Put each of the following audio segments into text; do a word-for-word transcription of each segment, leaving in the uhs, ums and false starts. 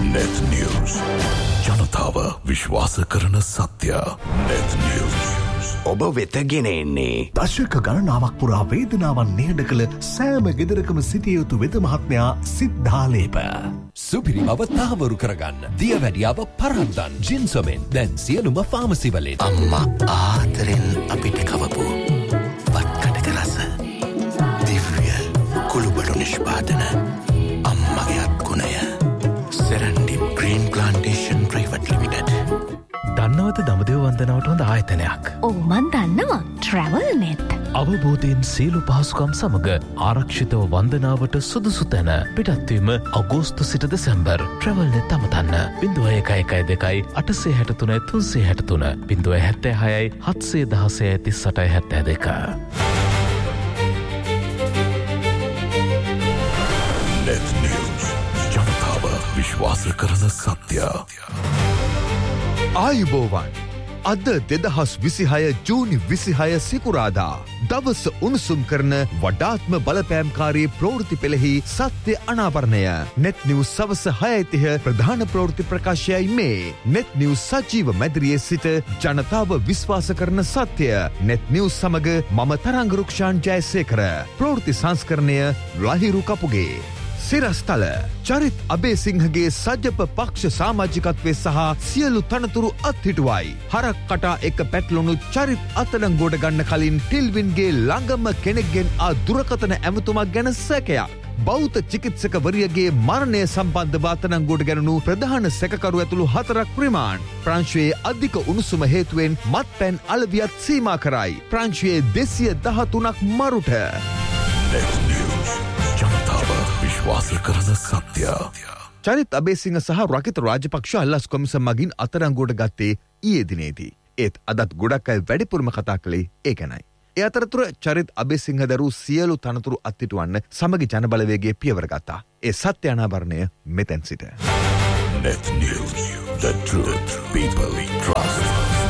Net News. ජනතාව විශ්වාස කරන සත්‍ය. Net News. ඔබ වෙත ගෙන එන්නේ දශක ගණනාවක් පුරා වේදනාවන් නිහඬ කළ සෑම ගෙදරකම සිටිය යුතු වෙද මහත්මයා සිද්ධාලේප. සුපිරි බව තහවුරු කරගන්න දියවැඩියාව පරද්දන් ජින්සොමෙන් දැන් සියලුම ෆාමසි වලින්. අම්මා ආදරෙන් අපිට කවපු වත්කඩක රස දිව්‍ය කුළුබඩු නිෂ්පාදන අම්මගේ අත්ගුණය සෙරන්ඩි ග්‍රීන් ප්ලාන්ටේෂන් ප්‍රයිවට් ලිමිටඩ්. දන්නවද දඹදෙව වන්දනාවට හොඳ ආයතනයක්? ඔව් මන් දන්නවා. ට්‍රැවල් නෙත්. අවබෝධයෙන් සියලු පහසුකම් සමග ආරක්ෂිතව වන්දනාවට සුදුසු තැන. පිටත්වීම අගෝස්තු සිට දෙසැම්බර්. ට්‍රැවල් නෙත් අමතන්න. බිංදුව එකයි එකයි දෙකයි අටසිය හැටතුනයි තුන්සිය හැටතුන. බිංදුව හැත්තෑ හයයි හත්සිය දහසය තිස් අටයි හැත්තෑ දෙක. Net News. ජනතාව විශ්වාස කරන සත්‍ය. ආයුබෝවන් අද දෙදහස් විසිහය ජූනි විසිහය සිකුරාදා දවස උණුසුම් කරන වඩාත්ම බලපෑම්කාරී ප්‍රවෘත්ති පෙළෙහි සත්‍ය අනාවරණය. නෙත් නිවුස් සවස හයයි තිහ ප්‍රධාන ප්‍රවෘත්ති ප්‍රකාශයයි මේ. නෙත් නිවුස් සජීව මැදිරියේ සිට ජනතාව විශ්වාස කරන සත්‍ය. නෙත් නිවුස් සමග මම තරංග රුක්ෂාන් ජයසේකර. ප්‍රවෘත්ති සංස්කරණය ලහිරු කපුගේ. සිරස්තල චරිත් අබේසිංහගේ සජ්ජප පක්ෂ සාමාජිකත්වය සහ සියලු තනතුරු අත්හිටුවයි. හරක් කටා එක පැටලුණු චරිත් අතලංගෝඩ ගන්න කලින් ටිල්වින්ගේ ළඟම කෙනෙක්ගෙන් ආ දුරකථන ඇමතුමක් ගැන සැකයක්. බෞද්ධ චිකිත්සකවරියගේ මරණය සම්බන්ධ අතලංගෝඩ ගැනුණු ප්‍රධාන සැකකරු ඇතුළු හතරක් රිමාන්ඩ්. ප්‍රංශයේ අධික උණුසුම හේතුවෙන් මත්පැන් අලවියත් සීමා කරයි. ප්‍රංශයේ දෙසිය දහතුනක් මරුට. Net News. ජනතාව විශ්වාස කරන සත්‍ය. චරිත් අබේසිංහ සහ රකිත රාජපක්ෂ අල්ලස් කොමිසම මගින් අත්අඩංගුවට ගත්තේ ඊයේ දිනේදී. ඒත් අදත් ගොඩක් අය වැඩිපුරම කතා කළේ ඒ ගැනයි. ඒ අතරතුර චරිත් අබේසිංහ දරු සියලු තනතුරු අත්හිටුවන්න සමගි ජනබලවේගයේ පියවර ගත්තා. ඒ සත්‍ය අනාවරණය මෙතෙන් සිට. Net News. The truth people trust.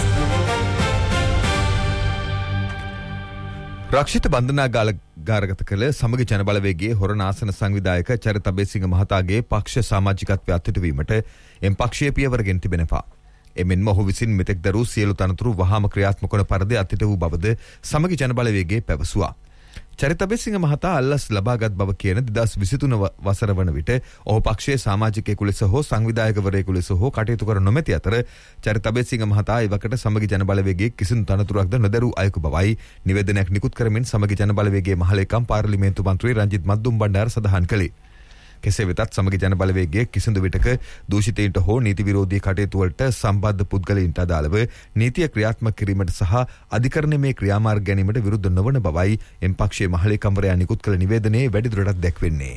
රක්ෂිත බන්ධනාගාරගත කළ සමගි ජනබලවේගයේ හොරණ ආසන සංවිධායක චරිත අබේසිංහ මහතාගේ පක්ෂ සමාජිකත්වය අත්හිටුවීමට එම් පක්ෂයේ පියවරගෙන තිබෙනවා. එමෙන්ම ඔහු විසින් මෙතෙක් දරූ සියලු තනතුරු වහාම ක්‍රියාත්මක වන පරිදි අත්හිට වූ බවද සමගි ජනබලවේගයේ පැවසුවා. චරිත අබේසිංහ මහතා අල්ලස් ලබාගත් බව කියන දෙදහස් විසිතුන වසර වන විට ඔහු පක්ෂයේ සමාජිකයෙකු ලෙස හෝ සංවිධායකවරයෙකු ලෙස හෝ කටයුතු කර නොමැති අතර චරිත අබේසිංහ මහතා එවකට සමගි ජනබලවේගයේ කිසිදු තනතුරක්ද නොදරූ අයෙකු බවයි නිවේදනයක් නිකුත් කරමින් සමගි ජනබලවේගයේ මහලේකම් පාර්ලිමේන්තු මන්ත්‍රී රංජිත් මද්දුම් බණ්ඩාර සඳහන් කළේ. කෙසේ වෙතත් සමගි ජනබලවේගයේ කිසිදු විටක දූෂිතයින්ට හෝ නීති විරෝධී කටයුතු වලට සම්බන්ධ පුද්ගලයින්ට අදාළව නීතිය ක්‍රියාත්මක කිරීමට සහ අධිකරණයේ ක්‍රියාමාර්ග ගැනීමට විරුද්ධ නොවන බවයි එම් පක්ෂයේ මහලේකම්වරයා නිකුත් කළ නිවේදනයේ වැඩිදුරටත් දැක්වෙන්නේ.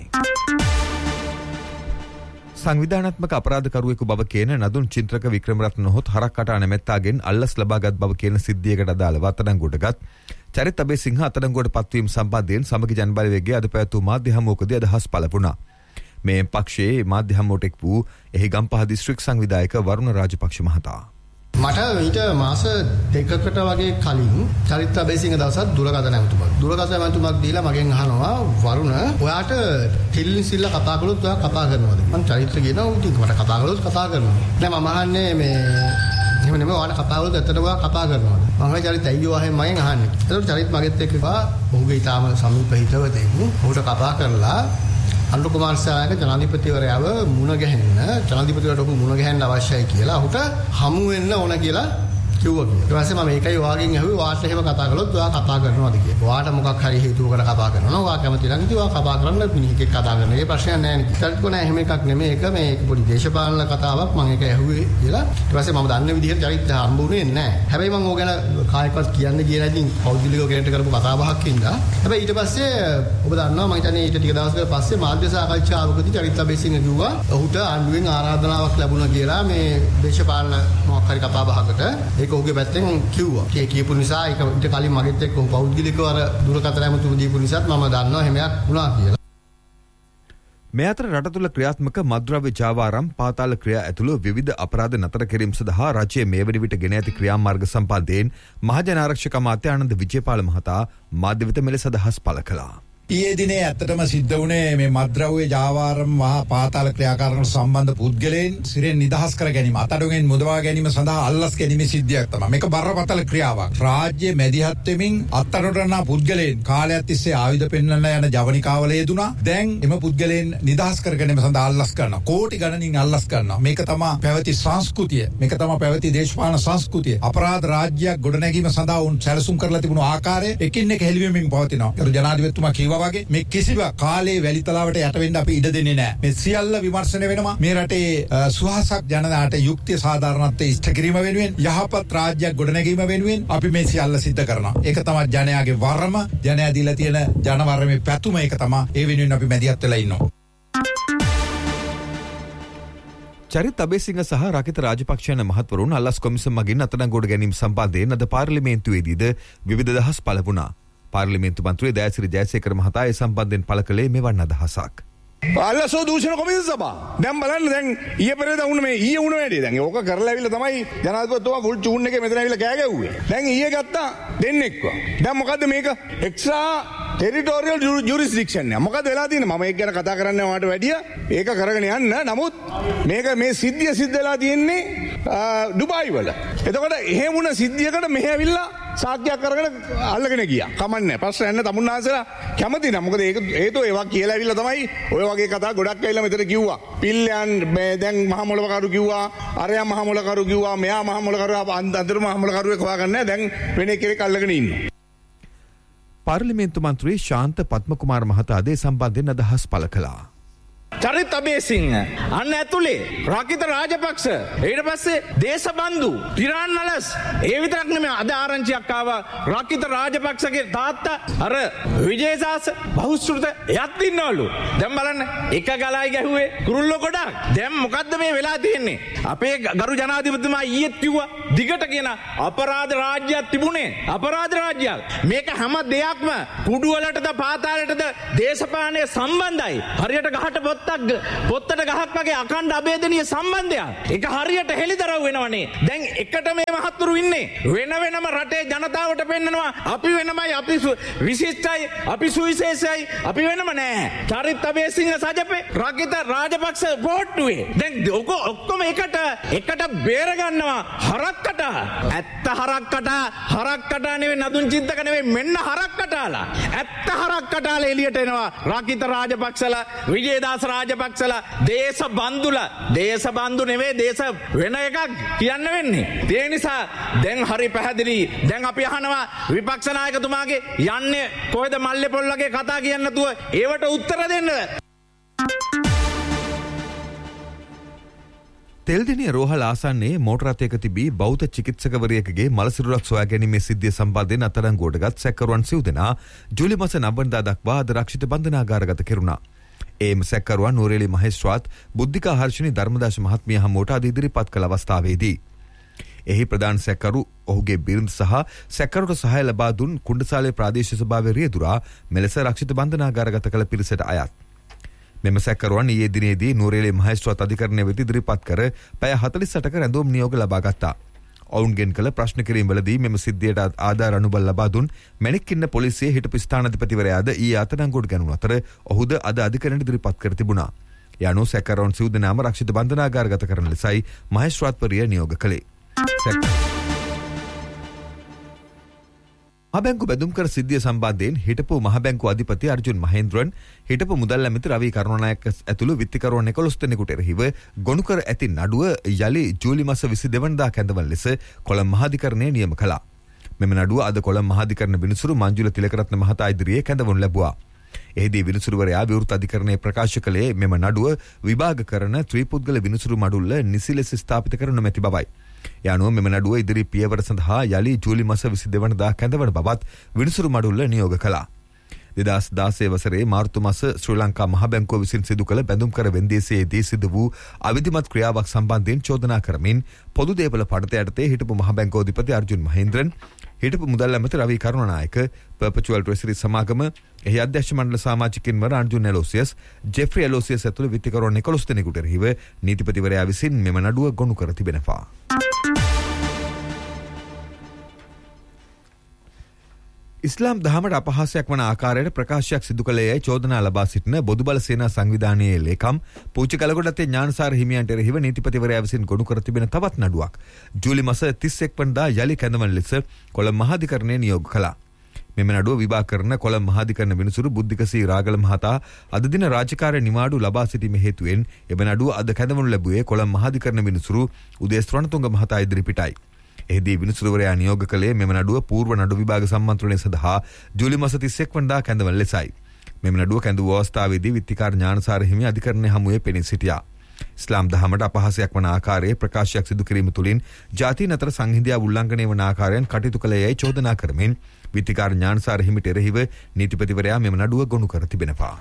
සංවිධානාත්මක අපරාධකරුවෙකු බව කියන නදුන් චින්ත්‍රක වික්‍රමරත්න හොත් හරක් කටා නැමැත්තාගෙන් අල්ලස් ලබාගත් බව කියන සිද්ධියකට අදාළව අත්අඩංගුවටගත් චරිත් අබේසිංහ අත්අඩංගුවට පත්වීම සම්බන්ධයෙන් සමගි ජනබලවේගයේ අද පැවැත් වූ මාධ්‍ය හමුවකදී අදහස් පළ වුණා. මේ පක්ෂයේ මාධ්‍ය හමුවට එක් වූ එහි ගම්පහ දිස්ත්‍රික් සංවිධායක වරුණ රාජපක්ෂ මහතා. මට ඊට මාස දෙකකට වගේ කලින් චරිත් අබේසිංහ දවසක් දුරකථන ඇමතුමක් දුරකථන ඇමතුමක් දීලා මගෙන් අහනවා වරුණ ඔයාට ටිල්ලින් සිල්ලා කතා කළොත් ඔයා කතා කරනවද? මම චරිත්‍ර කියනවා උන් මට කතා කළොත් කතා කරනවා. නෑ මම අහන්නේ මේ එහෙම නෙමෙයි ඔයාලා කතා කළොත් ඇත්තටම ඔයා කතා කරනවද? මම හරි චරිත් අයියෝ අහෙන් මගෙන් අහන්නේ. ඒතකොට චරිත් මගෙත් එක්ක ගා ඔහුගේ ඊටාම සමීප හිතවතෙක් ඔහුට කතා කරලා අනුර කුමාර සායක ජනාධිපතිවරයාව මුණ ගැහෙන්න ජනාධිපතිවරයාට ඔහු මුණ ගැහෙන්න අවශ්‍යයි කියලා ඔහුට හමු වෙන්න ඕන කියලා කිව්වා කියලා. ඊට පස්සේ මම ඒකයි ඔයාගෙන් ඇහුවේ ඔයාට එහෙම කතා කළොත් ඔයා කතා කරනවද කියලා. ඔයාට මොකක් හරි හේතුවකට කතා කරනවා. ඔයා කැමති නම් ඉතින් ඔයා කතා කරන්න මිනිහෙක් කතා කරන. ඒ ප්‍රශ්නයක් නැහැ නේ. ඉතින් කොහොම එහෙම එකක් නෙමෙයි. ඒක මේ පොඩි දේශපාලන කතාවක් මම ඒක ඇහුවේ කියලා. ඊට පස්සේ මම දන්න විදිහට චරිත හම්බුනේ නැහැ. හැබැයි මම ඕක ගැන කායකවත් කියන්න කියලා ඉතින් පෞද්ගලිකව කෙනෙක්ට කරපු කතාබහක් ඉඳලා. හැබැයි ඊට පස්සේ ඔබ දන්නවා මම හිතන්නේ ඊට ටික දවසකට පස්සේ මාධ්‍ය සාකච්ඡාවකදී චරිත අබේසිංහ කිව්වා ඔහුට ආණ්ඩුවෙන් ආරාධනාවක් ලැබුණා කියලා මේ දේශපාලන මොකක් හරි කතාබහකට. ඒක ඔහුගේ පැත්තෙන් කිව්වා. ඒ කියපු නිසා ඒක ඊට කලින් මගෙත් එක්ක පෞද්ගලිකව අර දුරකථන ඇමතුම දීපු නිසාත් මම දන්නවා හැමයක් වුණා කියලා. මේ අතර රට තුළ ක්‍රියාත්මක මද්ද්‍රව්‍ය ජාවාරම් පාතාල ක්‍රියා ඇතුළු විවිධ අපරාධ නතර කිරීම සඳහා රජයේ මේ වන විට ගෙන ඇති ක්‍රියාමාර්ග සම්බන්ධයෙන් මහජන ආරක්ෂක අමාත්‍ය ආනන්ද විජේපාල මහතා මාධ්‍ය වෙත මෙලෙස අදහස් පළ කළා. ඊයේ දිනේ ඇත්තටම සිද්ධ වුණේ මේ මත්ද්‍රව්‍ය ජාවාරම් මහා පාතාල ක්‍රියාකාරකම් සම්බන්ධ පුද්ගලයන් සිරෙන් නිදහස් කර ගැනීම අතඩුවෙන් මුදවා ගැනීම සඳහා අල්ලස් ගැනීමේ සිද්ධියක් තමයි. මේක බරපතල ක්‍රියාවක්. රාජ්‍ය මැදිහත් වෙමින් අත්අඩංගුවට පුද්ගලයන් කාලයක් තිස්සේ ආයුධ පෙන්වන්න යන ජවනිකාවල යෙදුණා. දැන් එම පුද්ගලයන් නිදහස් කර ගැනීම සඳහා අල්ලස් කරනවා. කෝටි ගණනින් අල්ලස් කරනවා. මේක තමයි පැවති සංස්කෘතිය. මේක තමයි පැවති දේශපාලන සංස්කෘතිය. අපරාධ රාජ්‍යයක් ගොඩනැගීම සඳහා උන් සැලසුම් කරලා තිබුණු ආකාරය එකින් එක හෙළිවෙමින් පවතිනවා. ඒ ජනාධිපතිතුමා කිව්වා වගේ මේ කිසිම කාලේ වැලිතලාවට යට වෙන්න අපි ඉඩ දෙන්නේ නැහැ. මේ සියල්ල විමර්ශනය වෙනවා. මේ රටේ සුවහසක් ජනතාවට යුක්තිය සාධාරණත්වයේ ඉෂ්ට කිරීම වෙනුවෙන් යහපත් රාජ්‍යයක් ගොඩනැගීම වෙනුවෙන් අපි මේ සියල්ල සිද්ධ කරනවා. ඒක තමයි ජනයාගේ වරම. ජනයා දීලා තියෙන ජනවරමේ පැතුම ඒක තමයි. ඒ වෙනුවෙන් අපි මැදිහත් වෙලා ඉන්නවා. චරිත අබේසිංහ සහ රකිත රාජපක්ෂ යන මහත්වරුන් අල්ලස් කොමිසම මගින් අත්අඩංගුවට ගැනීම සම්බන්ධයෙන් අද පාර්ලිමේන්තුවේදීද විවිධ දහස් පළ වුණා. පාර්ලිමේන්තු මන්ත්‍රී දයාසිරි ජයසේකර මහතා ඒ සම්බන්ධයෙන් පළ කළේ මෙවන් අදහසක්. අල්ලසෝ දූෂණ කොමිසම සභාව. දැන් බලන්න දැන් ඊයේ පෙරේදා වුණ මේ ඊයේ වුණ වැඩේ. දැන් ඕක කරලා ඇවිල්ලා තමයි ජනාධිපතිතුමා ෆුල් චූන් එකේ මෙතන ඇවිල්ලා කෑ ගැව්වේ. දැන් ඊයේ ගත්තා දෙන්නෙක්ව. දැන් මොකද්ද මේක? එක්ස්ට්‍රා ටෙරිටෝරියල් ජුරිස්ඩික්ෂන් එක. මොකද වෙලා තියෙන්නේ? මම ඒක ගැන කතා කරන්නේ වාට වැඩිය ඒක කරගෙන යන්න. නමුත් මේක මේ සිද්ධිය සිද්ධ වෙලා තියෙන්නේ ඩුබායි වල. එතකොට එහෙම වුණ සිද්ධියකට මෙහෙ ඇවිල්ලා සාක්ෂියක් කරගෙන අල්ලගෙන ගියා. කමන්නේ. ප්‍රශ්න යන්න තමුන්නාසලා කැමති නෑ. මොකද ඒක හේතුව ඒවා කියලා ඇවිල්ලා තමයි ඔය වගේ කතා ගොඩක් ඇවිල්ලා මෙතන කිව්වා. පිල්ලයන් දැන් මහ මොළකරු කිව්වා, අරයා මහ මොළකරු කිව්වා, මෙයා මහ මොළකරු අන්තර මහ මොළකරුවෙක් හොයාගන්න දැන් වෙන කෙනෙක් අල්ලගෙන ඉන්නවා. පාර්ලිමේන්තු මන්ත්‍රී ශාන්ත පද්මකුමාර මහතා ඒ සම්බන්ධයෙන් අදහස් පළ කළා. චරිත අබේසිංහ අන්න ඇතුලේ රකිත රාජපක්ෂ ඊට පස්සේ දේශබන්දු පිරාන් නලස් ඒ විතරක් නෙමෙයි අද ආරංචියක් ආවා රකිත රාජපක්ෂගේ තාත්තා අර විජේසාස බහුශ්‍රෘත එයත් ඉන්නවලු. දැන් බලන්න එක ගලයි ගැහුවේ කුරුල්ලෝ ගොඩක්. දැන් මොකද්ද මේ වෙලා තියෙන්නේ? අපේ ගරු ජනාධිපතිතුමා ඊයේත් කිව්වා දිගට කියන අපරාධ රාජ්‍යයක් තිබුණේ අපරාධ රාජ්‍යයක්. මේක හැම දෙයක්ම කුඩු වලටද පාතාලයටද දේශපාලනයේ සම්බන්ධයි. හරියට ගහට පොත් පොත්තට ගහක් වගේ අකණ්ඩ අභේදනීය සම්බන්ධයක්. ඒක හරියට හෙළිදරව් වෙනවනේ. දැන් එකට මේ මහත්තුරු ඉන්නේ. වෙන වෙනම රටේ ජනතාවට පෙන්නනවා අපි වෙනමයි, අපි විශිෂ්ටයි, අපි සුවිශේෂයි, අපි වෙනම නෑ. චරිත අබේසිංහ සජපේ රකිත රාජපක්ෂ බෝට්ටුවේ. දැන් ඔක්කොම එකට එකට බේර ගන්නවා හරක්කට. ඇත්ත හරක්කට හරක්කට නෙවෙයි නදුන් චිත්තක නෙවෙයි මෙන්න හරක්කටාලා. ඇත්ත හරක්කටාලා එළියට එනවා. රකිත රාජපක්ෂලා විජේදාස රාජපක්ෂලා දේශ බන්දුල දේශ බන්දු නෙවෙයි දේශ වෙන එකක් කියන්න වෙන්නේ. ඒ නිසා දැන් හරි පැහැදිලි. දැන් අපි අහනවා විපක්ෂ නායකතුමාගේ යන්නේ කොහෙද මල්ලේ පොල් වගේ කතා කියන්න නැතුව ඒවට උත්තර දෙන්න. තෙල්දිනිය රෝහල ආසන්නයේ මෝටර රථයක තිබී බෞද්ධ චිකිත්සකවරියකගේ මලසිරුරක් සොයා ගැනීමේ සිද්ධිය සම්බන්ධයෙන් අත්අඩංගුවටගත් සැකකරුවන් සිව් දෙනා ජූලි මාස නව වෙනිදා දක්වා අද රක්ෂිත බන්ධනාගාරගත කෙරුණා. ඒම සැකකරුවන් නුවරඑළිය මහේස්ත්‍රාත් බුද්ධිකා හර්ෂිනී ධර්මදාස මහත්මිය හමුවට අද ඉදිරිපත් කළ අවස්ථාවේදී එහි ප්‍රධාන සැකකරු ඔහුගේ බිරිඳ සහ සැකකරුට සහාය ලබා දුන් කුණ්ඩසාලේ ප්‍රාදේශීය සභාවේ රියදුරා මෙලෙස රක්ෂිත බන්ධනාගාරගත කළ පිරිසට අයත්. මෙම සැකකරුවන් ඊයේ දිනේදී නුවරඑළිය මහේස්ත්‍රාත් අධිකරණය වෙත ඉදිරිපත් කර පැය හතළිස් අටක රැඳවුම් නියෝග ලබා ගත්තා. ඔවුන්ගෙන් කළ ප්‍රශ්න කිරීම්වලදී මෙම සිද්ධියට ආධාර අනුබල ලබා දුන් මැණික්කින්න පොලිසිය හිටපු ස්ථානාධිපතිවරයාද ඊයේ අත්අඩංගුවට ගැනුණු අතර ඔහුද අද අධිකරණයට ඉදිරිපත් කර තිබුණා. යනු සැකකරුවන් සිව් දෙනාම රක්ෂිත බන්ධනාගාරගත කරන ලෙසයි මහේස්ත්‍රාත්වරිය නියෝග කළේ. මහබැංකු බැදුම්කර සිද්ධිය සම්බන්ධයෙන් හිටපු මහබැංකු අධිපති අර්ජුන් මහේන්ද්‍රන් හිටපු මුදල් ඇමති රවී කරුණානායක ඇතුළු විත්තිකරුවන් එකොළොස් දෙනෙකුට එරෙහිව ගොනු කර ඇති නඩුව යලි ජූලි මාස විසිදෙනි වෙනිදා කැඳවන ලෙස කොළඹ මහාධිකරණය නියම කළා. මෙම නඩුව අද කොළඹ මහාධිකරණ විනිසුරු මංජුල තිලකරත්න මහතා ඉදිරියේ කැඳවනු ලැබුවා. එහිදී විනිසුරුවරයා විවෘත අධිකරණයේ ප්‍රකාශ කළේ මෙම නඩුව විභාග කරන ත්‍රිපුද්ගල විනිසුරු මඩුල්ල නිසි ලෙස ස්ථාපිත කර නොමැති බවයි. යනුව මෙම නඩුව ඉදිරි පියවර සඳහා යලි ජූලි මාස විසිදෙනි වෙනිදා කැඳවන බවත් විනිසුරු මඩුල්ල නියෝග කළා. දෙදහස් දාසය වසරේ මාර්තු මාස ශ්‍රී ලංකා මහ බැංකුව විසින් සිදු කළ බැඳුම්කර වෙන්දේසියේදී සිදු වූ අවිධිමත් ක්‍රියාවක් සම්බන්ධයෙන් චෝදනා කරමින් පොදු දේපල පඩත යටතේ හිටපු මහ බැංකුව අධිපති අර්ජුන් මහේන්ද්‍රන්, හිටපු මුදල් ඇමති රවී කරුණානායක, පර්පචුවල් ට්‍රෙසරි සමාගම එහි අධ්‍යක්ෂ මණ්ඩල සමාජිකින්වර අර්ජුන් එලෝසියස්, ජෙෆ්රි එලෝසියස් ඇතුළු විත්තිකරුවන් එකොළොස් දෙනෙකුට එරෙහිව නීතිපතිවරයා විසින් මෙම නඩුව ගොනු කර තිබෙනවා. ඉස්ලාම් දහමට අපහාසයක් වන ආකාරයට ප්‍රකාශයක් සිදු කළේයයි චෝදනා ලබා සිටින බොදුබල සේනා සංවිධානයේ ලේකම් පූජ්‍ය කලගොඩත්තේ ඥානසාර හිමියන්ට එරෙහිව නීතිපතිවරයා විසින් ගොනු කර තිබෙන තවත් නඩුවක් ජූලි මාස තිස් එක් වනදා යලි කැඳවන ලෙස කොළඹ මහාධිකරණය නියෝග කළා. මෙම නඩුව විභාග කරන කොළඹ මහාධිකරණ විනිසුරු බුද්ධිකසී රාගල මහතා අද දින රාජකාරී නිවාඩු ලබා සිටීමේ හේතුවෙන් එම නඩුව අද කැඳවනු ලැබුවේ කොළඹ මහාධිකරණ විනිසුරු උදේස් රණතුංග මහතා ඉදිරිපිටයි. එහිදී විනිසුරුවරයා නියෝග කළේ මෙම නඩුව పూర్ව නඩු විභාග සම්මන්ත්‍රණය සඳහා ජූලි මාස තිස් එක් වනදා කැඳවන ලෙසයි. මෙම නඩුව කැඳවූ අවස්ථාවේදී විත්තිකාර ඥානසාර හිමි අධිකරණය හමුවේ පෙනී සිටියා. ඉස්ලාම් දහමට අපහාසයක් වන ආකාරයේ ප්‍රකාශයක් සිදු කිරීම තුළින් ජාතීන් අතර සංහිඳියා උල්ලංඝනය වන ආකාරයෙන් කටයුතු කළේයයි චෝදනා කරමින් විත්තිකාර ඥානසාර හිමිට එරෙහිව නීතිපතිවරයා මෙම නඩුව ගොනු කර තිබෙනවා.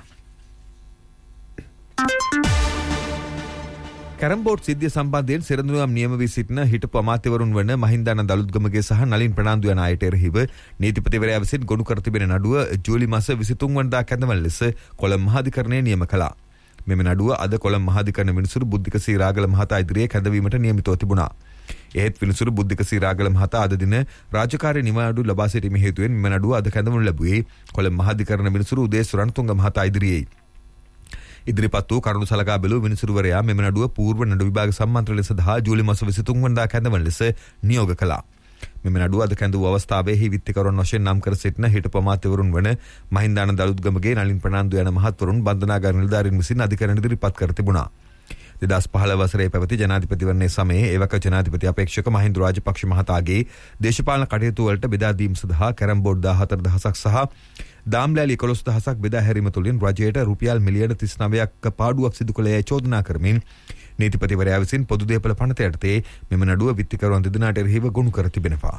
කැරම්බෝඩ් සිද්ධිය සම්බන්ධයෙන් සෙරඳුනම් නියම වී සිටින හිටපු අමාත්‍යවරුන් වන මහින්දානන්ද අලුත්ගමගේ සහ නලින් ප්‍රනාන්දු යන අයට එරෙහිව නීතිපතිවරයා විසින් ගොනු කර තිබෙන නඩුව ජූලි මාස විසි තුන් වනදා කැඳවන ලෙස කොළඹ මහාධිකරණය නියම කළා. මෙම නඩුව අද කොළඹ මහාධිකරණ විනිසුරු බුද්ධිකසී රාගල මහතා ඉදිරියේ කැඳවීමට නියමිතව තිබුණා. එහෙත් විනිසුරු බුද්ධිකසී රාගල මහතා අද දින රාජකාරී නිවාඩු ලබා සිටීමේ හේතුවෙන් මෙම නඩුව අද කැඳවනු ලැබුවේ කොළඹ මහාධිකරණ විනිසුරු උදේස් රණතුංග මහතා ඉදිරියේ. ඉදිරිපත් වූ කරුණු සලකා බැලූ විනිසුරුවරයා මෙම නඩුව పూర్ව නඩු විභාග සම්මන්ත්‍රණය සඳහා ජූලි මාස විසි තුන් වනදා කැඳවන ලෙස නියෝග කළා. මෙම නඩුව අද කැඳවූ අවස්ථාවේ හි විත්තිකරුවන් වශයෙන් නම් කර සිටින හිටපු අමාත්‍යවරුන් වන මහින්දානන්ද අලුත්ගමගේ නලින් ප්‍රනාන්දු යන මහත්වරුන් බන්ධනාගාර නිලධාරීන් විසින් අධිකරණ ඉදිරිපත් කර තිබුණා. දෙදහස් පහළොව වසරේ පැවති ජනාධිපතිවරණයේ සමයේ එවක ජනාධිපති අපේක්ෂක මහින්ද රාජපක්ෂ මහතාගේ දේශපාලන කටයුතු වලට බෙදා දීම සඳහා කැරම්බෝඩ් දාහතර දහසක් සහ දාම්ලෑලි එකොළොස් දහසක් බෙදා හැරීම තුළින් රජයට රුපියල් මිලියන තිස් නවයක් පාඩුවක් සිදු කළේයයි චෝදනා කරමින් නීතිපතිවරයා විසින් පොදු දේපළ පනත යටතේ මෙම නඩුව විත්තිකරුවන් දෙදෙනාට එරෙහිව ගොනු කර තිබෙනවා.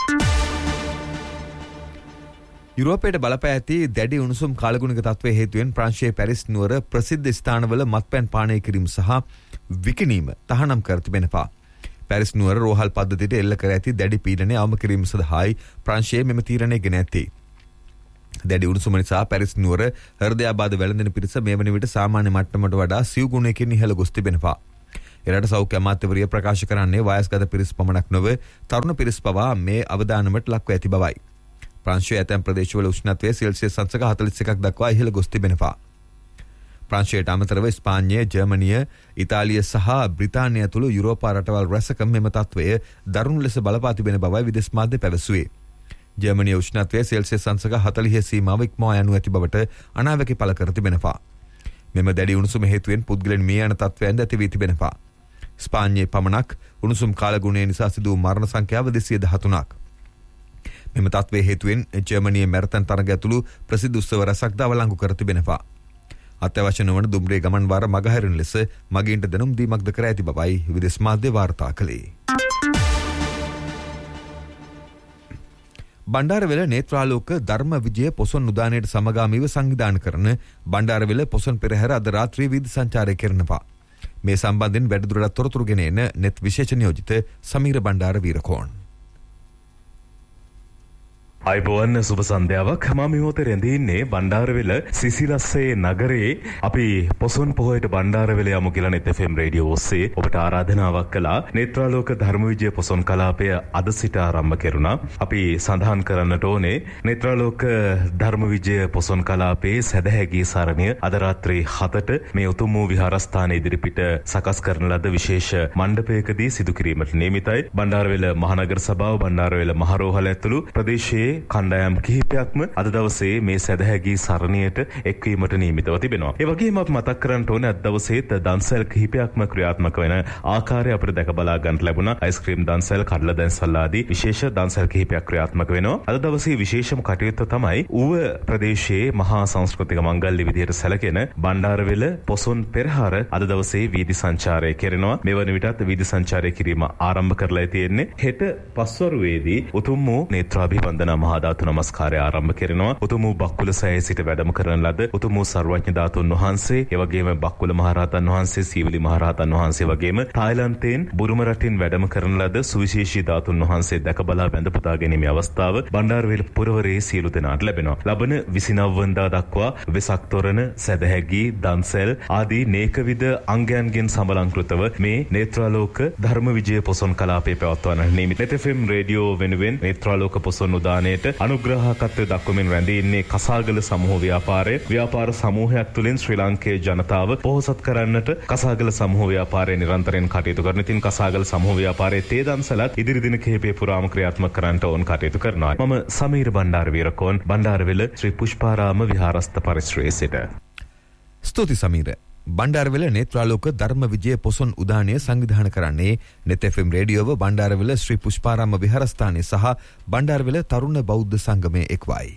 යුරෝපයට බලපෑ ඇති දැඩි උණුසුම් කාලගුණික තත්ත්වය හේතුවෙන් ප්‍රංශයේ පැරිස් නුවර ප්‍රසිද්ධ ස්ථානවල මත්පැන් පානය කිරීම සහ විකිණීම තහනම් කර තිබෙනවා. පැරිස් නුවර රෝහල් පද්ධතියට එල්ල කර ඇති දැඩි පීඩනය අවම කිරීම සඳහායි ප්‍රංශයේ මෙම තීරණය ගෙන ඇත්තේ. දැඩි උණුසුම නිසා පැරිස් නුවර හෘදයාබාධ වැළඳෙන පිරිස මේ වන විට සාමාන්‍ය මට්ටමට වඩා සිව් ගුණයකින් ඉහළ ගොස් තිබෙනවා. එරට සෞඛ්‍ය අමාත්‍යවරිය ප්‍රකාශ කරන්නේ වයස්ගත පිරිස් පමණක් නොව තරුණ පිරිස් පවා මේ අවධානමට ලක්ව ඇති බවයි. ප්‍රංශයේ ඇතැම් ප්‍රදේශවල උෂ්ණත්වය සෙල්සියස් අංශක හතළිස් එකක් දක්වා ඉහළ ගොස් තිබෙනවා. ප්‍රංශයට අමතරව ස්පාඤ්ඤය, ජර්මනිය, ඉතාලිය සහ බ්‍රිතාන්‍ය ඇතුළු යුරෝපා රටවල් රැසක මෙම තත්ත්වය දරුණු ලෙස බලපා තිබෙන බවයි විදේශ මාධ්‍ය පැවසුවේ. ජර්මනිය උෂ්ණත්වය සෙල්සියස් අංශක හතළිහ සීමාව ඉක්මවා යනු ඇති බවට අනාවැකි පළ කර තිබෙනවා. මෙම දැඩි උණුසුම හේතුවෙන් පුද්ගලයන් මිය යන තත්ත්වයන්ද ඇති වී තිබෙනවා. ස්පාඤ්ඤයේ පමණක් උණුසුම් කාලගුණය නිසා සිදු වූ මරණ සංඛ්‍යාව දෙසිය දහතුනක්. මෙම තත්ත්වයේ හේතුවෙන් ජර්මනියේ මැරතන් තරග ඇතුළු ප්‍රසිද්ධ උත්සව රැසක්ද අවලංගු කර තිබෙනවා. අත්‍යවශ්‍ය නොවන දුම්රිය ගමන් වාර මගහැරෙන ලෙස මගීන්ට දැනුම් දීමක්ද කර ඇති බවයි විදේශ මාධ්‍ය වාර්තා කළේ. බණ්ඩාරවෙල නේත්‍රාලෝක ධර්ම විජය පොසොන් උදානයට සමගාමීව සංවිධානය කරන බණ්ඩාරවෙල පොසොන් පෙරහැර අද රාත්‍රී වීදි සංචාරය කරනවා. මේ සම්බන්ධයෙන් වැඩිදුරටත් තොරතුරු ගෙන එන නෙත් විශේෂ නියෝජිත සමීර බණ්ඩාර වීරකෝන්. අයිබෝවන් සුබ සන්ධ්‍යාවක්. මම මෙහොත රැඳින්නේ බණ්ඩාරවෙල සිසිලස්සේ නගරයේ. අපි පොසොන් පොහොයට බණ්ඩාරවෙල යමු කියලා නෙත් එෆ් එම් රේඩියෝ ඔස්සේ ඔබට ආරාධනාවක් කළා. නේත්‍රාලෝක ධර්ම විජය පොසොන් කලාපය අද සිට ආරම්භ කෙරුණා. අපි සඳහන් කරන්නට ඕනේ නේත්‍රාලෝක ධර්ම විජය පොසොන් කලාපයේ සැදැහැගී සරණිය අද රාත්‍රී හතට මේ උතුම් වූ විහාරස්ථානයේ ඉදිරිපිට සකස් කරන ලද විශේෂ මණ්ඩපයකදී සිදු කිරීමට නියමිතයි. බණ්ඩාරවෙල මහනගර සභාව, බණ්ඩාරවෙල මහරෝහල ඇතුළු ප්‍රදේශයේ කණ්ඩායම් කිහිපයක්ම අද දවසේ මේ සැදැහැගී සරණියට එක්වීමට නියමිතව තිබෙනවා. ඒ වගේම අපි මතක් කරන්න ඕනේ අද දවසේත් දන්සැල් කිහිපයක්ම ක්‍රියාත්මක වෙන ආකාරය අපිට දැක බලා ගන්නට ලැබුණා. අයිස්ක්‍රීම් දන්සැල්, කඩලා දන්සැල් ආදී විශේෂ දන්සැල් කිහිපයක් ක්‍රියාත්මක වෙනවා. අද දවසේ විශේෂම කටයුත්ත තමයි ඌව ප්‍රදේශයේ මහා සංස්කෘතික මංගල්‍ය විදියට සැලකෙන බණ්ඩාරවෙල පොසොන් පෙරහැර අද දවසේ වීදි සංචාරය කෙරෙනවා. මේ වන විටත් වීදි සංචාරය කිරීම ආරම්භ කරලා තියෙන්නේ. හෙට පස්වරුවේදී උතුම් වූ නේත්‍රාභිවන්දන මහා ධාතු නමස්කාරය ආරම්භ කරනවා. උතුම් වූ බක්කුල සෑයේ සිට වැඩම කරන ලද උතුම් වූ සර්වඥ ධාතුන් වහන්සේ, ඒ වගේම බක්කුල මහරහතන් වහන්සේ, සීවලි මහරහතන් වහන්සේ වගේම තායිලන්තයෙන් බුරුම රටින් වැඩම කරන ලද සුවිශේෂී ධාතුන් වහන්සේ දැක බලා වැඳ පුදා ගැනීමේ අවස්ථාව බණ්ඩාරවෙල පුරවරයේ සියලු දෙනාට ලැබෙනවා. ලබන විසිනව වෙනිදා දක්වා වෙසක් තොරණ, සැදැහැගී, දන්සැල් ආදී නේකවිද අංගයන්ගෙන් සමලංකෘතව මේ නේත්‍රාලෝක ධර්ම විජය පොසොන් කලාපය පැවැත්වන්නට නියමිත. නෙත් එෆ් එම් රේඩියෝ වෙනුවෙන් නේත්‍රාලෝක පොසොන් උදාන සංවිධානයට අනුග්‍රහකත්වය දක්වමින් රැඳී ඉන්නේ කසාගල සමූහ ව්‍යාපාරය. ව්‍යාපාර සමූහයක් තුළින් ශ්‍රී ලංකේ ජනතාව පොහොසත් කරන්නට කසාගල සමූහ ව්‍යාපාරය නිරන්තරයෙන් කටයුතු කරන. ඉතින් කසාගල සමූහ ව්‍යාපාරයේ තේදන්සලත් ඉදිරි දින කිහිපය පුරාම ක්‍රියාත්මක කරන්නට ඕන කටයුතු කරනවා. මම සමීර බණ්ඩාර වීරකෝන් බණ්ඩාරවිල ශ්‍රී පුෂ්පාරාම විහාරස්ථ පරිශ්‍රයේ සිට. ස්තුති සමීර. බණ්ඩාරවිල නේත්‍රාලෝක ධර්ම විජය පොසොන් උදානය සංවිධානය කරන්නේ නෙත් එෆ් එම් රේඩියෝව බණ්ඩාරවිල ශ්‍රී පුෂ්පාරාම විහාරස්ථානයේ සහ බණ්ඩාරවිල තරුණ බෞද්ධ සංගමයේ එක්වයි.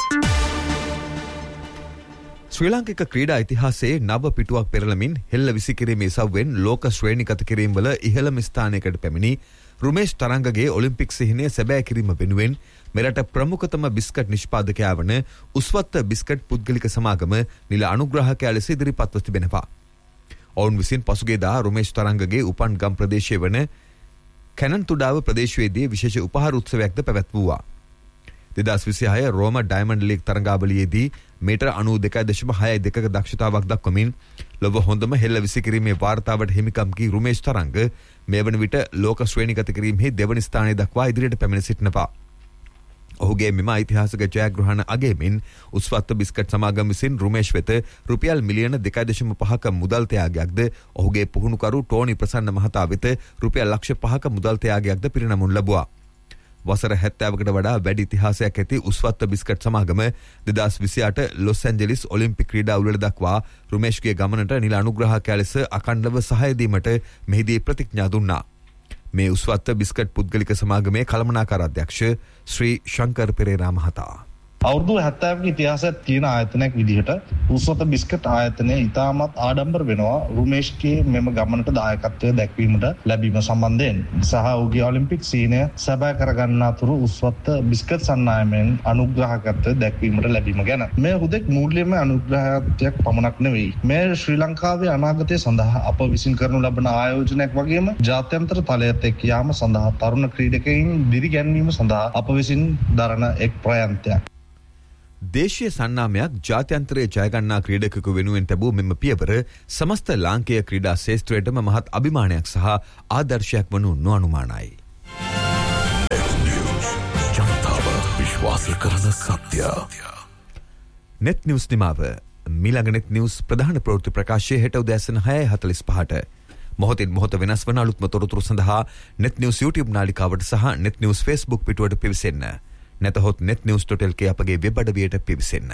ශ්‍රී ලාංකික ක්‍රීඩා ඉතිහාසයේ නව පිටුවක් පෙරළමින් හෙල්ල විසිකිරීමේ සව්වෙන් ලෝක ශ්‍රේණිගත කිරීම වල ඉහළම ස්ථානයකට පැමිණි රුමේෂ් තරංගගේ ඔලිම්පික් සිහිනය සැබෑ කිරීම වෙනුවෙන් මෙරට ප්‍රමුඛතම බිස්කට් නිෂ්පාදකයා වන උස්වත්ත බිස්කට් පුද්ගලික සමාගම නිල අනුග්‍රාහකයා ලෙස ඉදිරිපත්ව තිබෙනවා. ඔවුන් විසින් පසුගියදා රුමේෂ් තරංගගේ උපන් ගම් ප්‍රදේශයේ වන කැනන්තුඩාව ප්‍රදේශයේදී විශේෂ උපහාර උත්සවයක්ද පැවැත්වුවා. දෙදහස් විසිහය රෝම ඩයමන්ඩ් ලීග් තරඟාවලියේදී මීටර අනූ දෙකයි දශම හයයි දෙකක දක්ෂතාවක් දක්වමින් ලොව හොඳම හෙල්ල විසිකිරීමේ වාර්තාවට හිමිකම් කී රුමේෂ් තරංග මේ වන විට ලෝක ශ්‍රේණිගත කිරීමේ දෙවනි ස්ථානය දක්වා ඉදිරියට පැමිණ සිටිනවා. ඔහුගේ මෙම ඓතිහාසික ජයග්‍රහණ අගයමින් උස්වත්ත බිස්කට් සමාගම විසින් රුමේෂ් වෙත රුපියල් මිලියන දෙකයි දශම පහක මුදල් ත්‍යාගයක්ද ඔහුගේ පුහුණුකරු ටෝනි ප්‍රසන්න මහතා වෙත රුපියල් ලක්ෂ පහක මුදල් ත්‍යාගයක්ද පිරිනමනු ලැබුවා. වසර හැත්තෑවකට වඩා වැඩි ඉතිහාසයක් ඇති උස්වත්ත බිස්කට් සමාගම දෙදහස් විසිඅට ලොස් ඇන්ජලිස් ඔලිම්පික් ක්‍රීඩා උළෙල දක්වා රුමේෂ්ගේ ගමනට නිල අනුග්‍රාහකයා ලෙස අඛණ්ඩව සහාය දීමට මෙහිදී ප්‍රතිඥා දුන්නා. මේ උස්වත්ත බිස්කට් පුද්ගලික සමාගමේ කළමනාකාර අධ්‍යක්ෂ ශ්‍රී ශංකර් පෙරේරා මහතා අවුරුදු හැත්තෑවක ඉතිහාසයක් තියෙන ආයතනයක් විදිහට උස්වත්ත බිස්කට් ආයතනය ඉතාමත් ආඩම්බර වෙනවා රුමේෂ්ගේ මෙම ගමනට දායකත්වය දැක්වීමට ලැබීම සම්බන්ධයෙන් සහ ඔහුගේ ඔලිම්පික් සීනය සැබෑ කරගන්නාතුරු උස්වත්ත බිස්කට් සන්නායමෙන් අනුග්‍රාහකත්වය දැක්වීමට ලැබීම ගැන. මේ හුදෙක් මූල්‍යමය අනුග්‍රහයක් පමණක් නෙවෙයි. මේ ශ්‍රී ලංකාවේ අනාගතය සඳහා අප විසින් කරනු ලබන ආයෝජනයක් වගේම ජාත්‍යන්තර තලයට එක් යාම සඳහා තරුණ ක්‍රීඩකයින් දිරිගැන්වීම සඳහා අප විසින් දරන එක් ප්‍රයත්නයක්. දේශීය සන්නාමයක් ජාත්‍යන්තරයේ ජයගන්නා ක්‍රීඩකෙකු වෙනුවෙන් තැබූ මෙම පියවර සමස්ත ලාංකේය ක්‍රීඩා ශේෂ්ත්‍රයටම මහත් අභිමානයක් සහ ආදර්ශයක් වනු නොඅනුමානයි. ජනතාව විශ්වාස කරන සත්‍ය. නෙත් නිවුස් නිමාව. මීළඟ නෙත් නිවුස් ප්‍රධාන ප්‍රවෘත්ති ප්‍රකාශය හෙට උදෑසන හයයි හතළිස් පහට. මොහොතින් මොහොත වෙනස් වන අලුත්ම තොරතුරු සඳහා නෙත් නිවුස් YouTube නාලිකාවට සහ නෙත් නිවුස් Facebook පිටුවට පිවිසෙන්න. නැතහොත් net news dot l k අපගේ වෙබ් අඩවියට පිවිසෙන්න.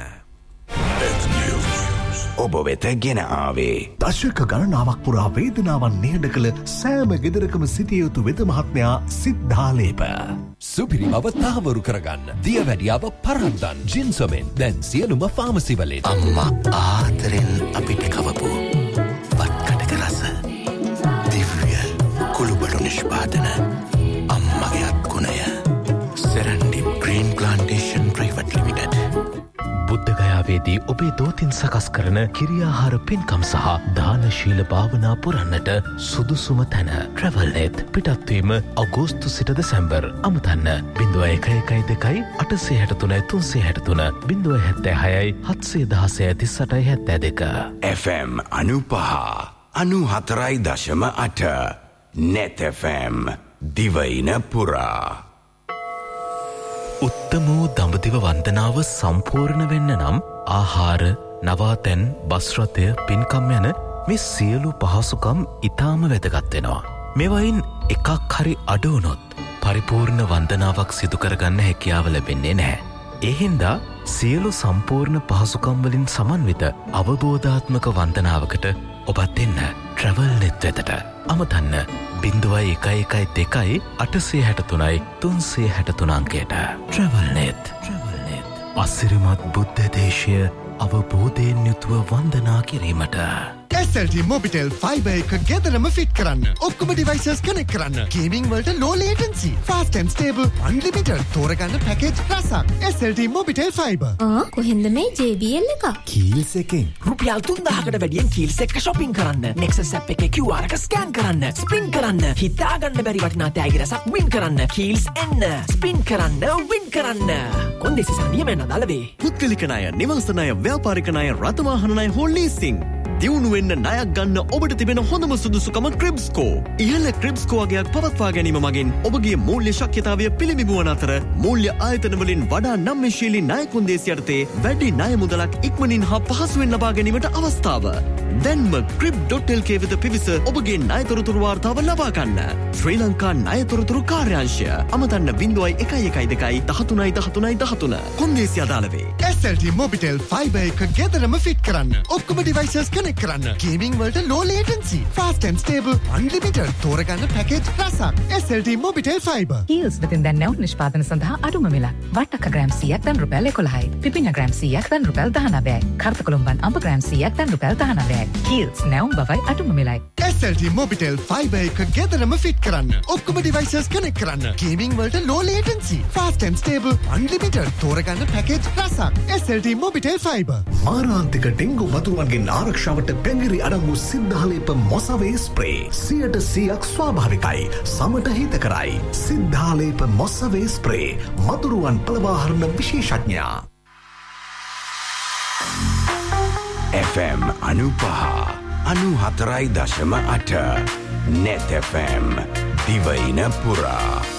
ඔබ වෙත ගෙන ආවේ දශක ගණනාවක් පුරා වේදනාවන් නිහඬ කළ සෑම ගෙදරකම සිටිය යුතු වෙද මහත්මයා සිද්ධාලේප. සුපිරි බව තහවුරු කරගන්න දියවැඩියාව පරද්දන් ජින්සොමෙන් දැන් සියලුම ෆාමසි වලින්. අම්මා ආදරෙන් අපිට කවපු වත්කටක රස දිව්‍ය කුළුබඩු නිෂ්පාදන අම්මගේ අත්ගුණය Serendib green plantation private limited. බුද්ධගයාවේදී ඔබේ දෝතින් සකස් කරන කිරියාහාර පින්කම් සහ දානශීල භාවනා පුරන්නට සුදුසුම තැන ට්‍රැවල්නෙත්. පිටත්වීම අගෝස්තු සිට දෙසැම්බර්. අමතන්න බිඳුව එක එකයි දෙකයි අටසේ හැට තුනයි තුන්සේ හැට තුන බිඳුව හැත්තෑ හයයි හත්සේ දහසය තිස් අටයි හැත්තෑ දෙක. එෆ් එම් අනූපහ අනූ හතරයි දශම අට නෙත් එෆ් එම් දිවයින පුරා. උත්තමෝ දඹදිව වන්දනාව සම්පූර්ණ වෙන්න නම් ආහාර නවාතැන් බස්රථය පින්කම් යන මේ සියලු පහසුකම් ඉතාම වැදගත් වෙනවා. මෙවයින් එකක් හරි අඩුවනොත් පරිපූර්ණ වන්දනාවක් සිදු කරගන්න හැකියාව ලැබෙන්නේ නැහැ. ඒ හින්දා සියලු සම්පූර්ණ පහසුකම් වලින් සමන්විත අවබෝධාත්මක වන්දනාවකට ඔබත් එන්න ට්‍රැවල් නෙත් වෙතට. අමතන්න බිඳුවයි එකයි එකයි දෙකයි අටසේ හැට තුනයි තුන්සේ හැට තුන අංකයට. ට්‍රැවල් නෙත්. අසිරිමත් බුද්ධ දේශය අවබෝධයෙන් යුතුව වන්දනා කිරීමට. S L T Mobitel Fiber එක ගෙදරම ෆිට කරන්න. ඔක්කොම devices connect කරන්න. Gaming වලට low latency, fast and stable, unlimited තෝරගන්න package රසක්. S L T Mobitel Fiber. ආ කොහෙන්ද මේ ජේ බී එල් එක? කීල්ස් එකෙන්. රුපියල් තුන්දාහකට වැඩියෙන් කීල්ස් එක shopping කරන්න. Nexus app එකේ Q R එක scan කරන්න. spin කරන්න. හිතාගන්න බැරි වටිනා තෑගි රසක් win කරන්න. කීල්ස් එන්න. spin කරන්න win කරන්න. කොන්දේසි සනියමෙන් අදාළ වේ. පුද්ගලික ණය, නිවාස ණය, ව්‍යාපාරික ණය, රථ වාහන ණය හෝ leasing දියුණු වෙන්න ණයක් ගන්න ඔබට තිබෙන හොඳම සුදුසුකම ක්‍රිබ්ස්කෝ. ඉහළ ක්‍රිබ්ස්කෝ වගේක් පවත්වා ගැනීම මගින් ඔබගේ මූල්‍ය ශක්්‍යතාවය පිළිබිඹුවන අතර මූල්‍ය ආයතන වලින් වඩා නම්‍යශීලී ණය කොන්දේසි යටතේ වැඩි ණය මුදලක් ඉක්මනින් හා පහසුවෙන් ලබා ගැනීමට අවස්ථාව. දැන්ම ක්‍රිබ් ඩොට් එල් කේ වෙත පිවිස ඔබගේ ණය තොරතුරු වාර්තාව ලබා ගන්න. ශ්‍රී ලංකා ණය තොරතුරු කාර්යාංශය. අමතන්න බිංදුවයි එකයි එකයි දෙකයි දහතුනයි දහතුනයි දහතුන. කොන්දේසි අදාළ වේ. S L T Mobitel fiber එක ගෙදරම ෆිට කරන්න. ඔක්කොම devices connect කරන්න. Gaming වලට low latency, fast and stable, unlimited තෝරගන්න package රසක්. S L T Mobitel fiber. Heels වෙතින් දැන් නැවුම් නිෂ්පාදන සඳහා අඩුම මිල. වට්ටක්ක ග්‍රෑම් සීයක් දැන් රුපියල් එකොළහයි. පිපිඤ්ඤ ග්‍රෑම් සීයක් දැන් රුපියල් දහනවයයි. කර්තකොළුම්බන් අඹ ග්‍රෑම් සීයක් දැන් රුපියල් දහනවයයි. Heels නැවුම් බවයි අඩුම මිලයි. S L T Mobitel fiber එක ගෙදරම ෆිට කරන්න. ඔක්කොම devices connect කරන්න. Gaming වලට low latency, fast and stable, unlimited තෝරගන්න package රසක්. S L T Mobitel fiber. මාරාන්තික dengue මතුරුවන්ගෙන් ආරක්ෂාවට පැංගිරි අඩංගු සිද්ධාලේප මොසවේ ස්ප්‍රේ සියයට සියයක් ස්වාභාවිකයි සමට හිතකරයි. සිද්ධාලේප මොසවේ ස්ප්‍රේ මතුරුවන් පළවාහරණ විශේෂඥයා. F M අනුපහ අනුහතරයි දශම අට Net F M දිවයින පුරා